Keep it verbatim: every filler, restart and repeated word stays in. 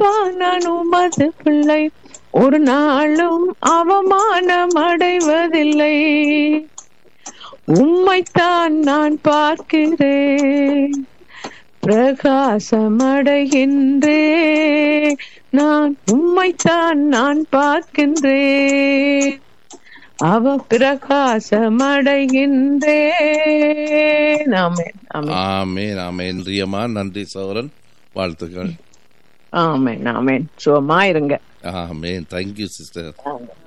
அப்பா நான் உமது பிள்ளை, ஒரு நாளும் அவமானம் அடைவதில்லை. உம்மைத்தான் நான் பார்க்கிறேன், பிரகாசமடைகின்றேன். நான் உம்மைத்தான் நான் பார்க்கின்றேன், அவ பிரகாசமடைகின்றேன். ஆமென் ஆமென் ஆமேன் ஆமேன். ரியமா நன்றி சகோதரன், வாழ்த்துக்கள். ஆமென் ஆமென். சுகமா இருங்க. ஆமேன். Thank you sister. ஆமென்.